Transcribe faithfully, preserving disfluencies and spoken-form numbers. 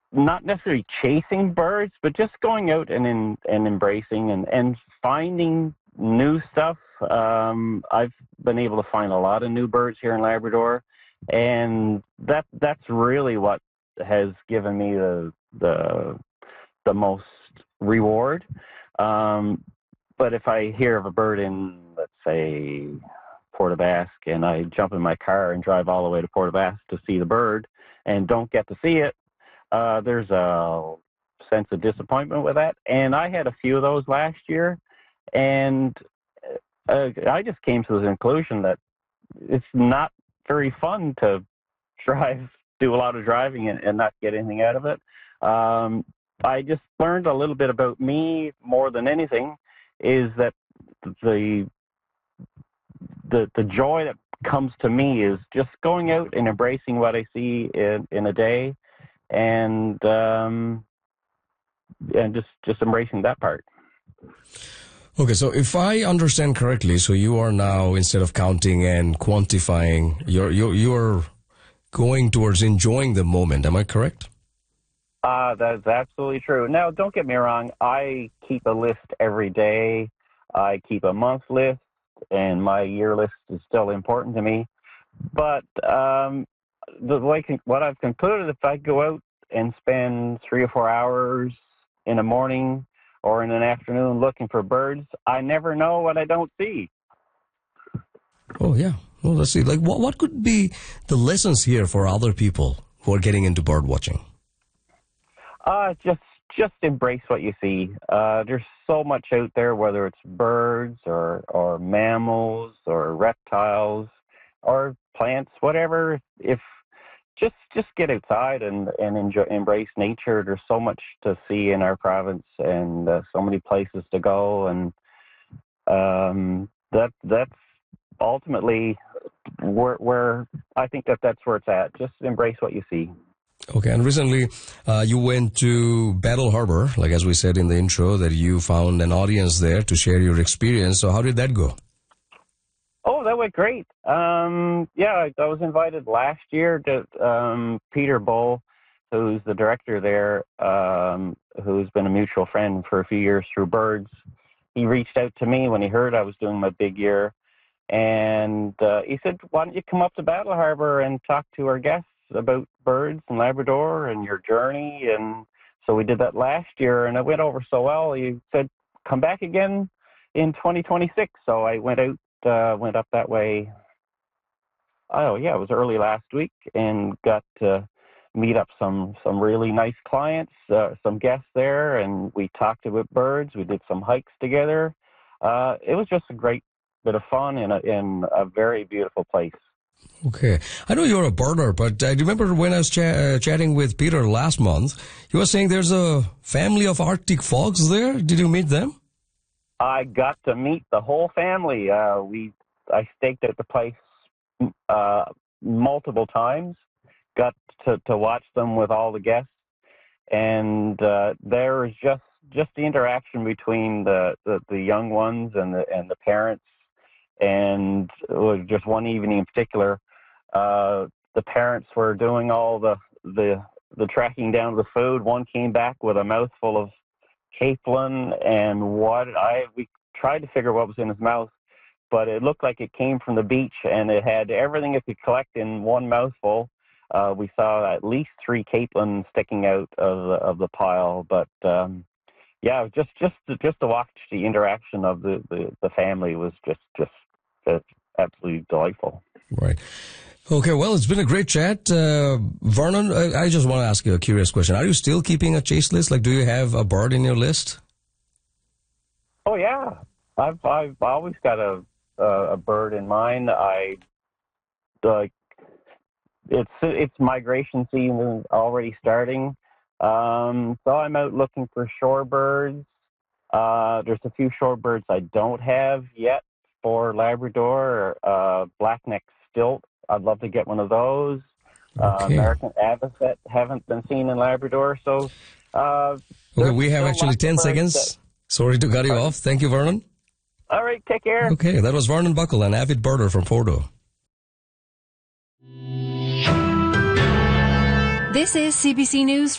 not necessarily chasing birds, but just going out and in, and embracing and, and finding new stuff. Um, I've been able to find a lot of new birds here in Labrador, and that that's really what has given me the the the most reward. Um, but if I hear of a bird in, let's say, Port aux Basques, and I jump in my car and drive all the way to Port aux Basques to see the bird and don't get to see it, uh, there's a sense of disappointment with that. And I had a few of those last year, and uh, I just came to the conclusion that it's not very fun to drive, do a lot of driving and, and not get anything out of it. Um, I just learned a little bit about me more than anything, is that the the the joy that comes to me is just going out and embracing what I see in, in a day, and um, and just just embracing that part. Okay, so if I understand correctly, so you are now, instead of counting and quantifying, you're you're you're going towards enjoying the moment. Am I correct? Uh, that's absolutely true. Now, don't get me wrong. I keep a list every day. I keep a month list, and my year list is still important to me. But um, the like what I've concluded, if I go out and spend three or four hours in the morning or in an afternoon looking for birds, I never know what I don't see. Oh, yeah. Well, let's see. Like, what what could be the lessons here for other people who are getting into bird watching? Uh, just just embrace what you see. Uh, there's so much out there, whether it's birds or, or mammals or reptiles or plants, whatever. If just just get outside and, and enjoy, embrace nature. There's so much to see in our province, and uh, so many places to go, and um, that that's ultimately where, where I think that that's where it's at. Just embrace what you see. Okay, and recently uh, you went to Battle Harbor, like as we said in the intro, that you found an audience there to share your experience. So how did that go? Oh, that went great. Um, yeah, I, I was invited last year to um, Peter Bull, who's the director there, um, who's been a mutual friend for a few years through birds. He reached out to me when he heard I was doing my big year, and uh, he said, why don't you come up to Battle Harbor and talk to our guests about birds in Labrador and your journey. And so we did that last year, and it went over so well. He said, come back again in twenty twenty-six. So I went out, uh, went up that way. Oh yeah, it was early last week, and got to meet up some, some really nice clients, uh, some guests there, and we talked about birds. We did some hikes together. Uh, it was just a great bit of fun in a, in a very beautiful place. Okay. I know you're a birder, but I remember when I was ch- uh, chatting with Peter last month, he was saying there's a family of Arctic fox there. Did you meet them? I got to meet the whole family. Uh, we I staked out the place uh, multiple times, got to, to watch them with all the guests, and uh, there was just, just the interaction between the, the, the young ones and the, and the parents. And it was just one evening in particular, uh, the parents were doing all the, the the tracking down of the food. One came back with a mouthful of capelin, and what I we tried to figure what was in his mouth, but it looked like it came from the beach, and it had everything it could collect in one mouthful. Uh, we saw at least three capelin sticking out of the, of the pile, but um, yeah, just just to, just to watch the interaction of the, the, the family was just just. That's absolutely delightful. Right. Okay, well, it's been a great chat. Uh, Vernon, I, I just want to ask you a curious question. Are you still keeping a chase list? Like, do you have a bird in your list? Oh, yeah. I've I've always got a a, a bird in mind. I like it's it's migration season already starting. Um, so I'm out looking for shorebirds. Uh, there's a few shorebirds I don't have yet for Labrador. Uh, blackneck stilt, I'd love to get one of those. Okay. Uh, American avocet haven't been seen in Labrador. So, uh, okay, we have actually ten seconds. That... Sorry to cut you off. Thank you, Vernon. All right, take care. Okay, that was Vernon Buckle, an avid birder from Porto. This is C B C News.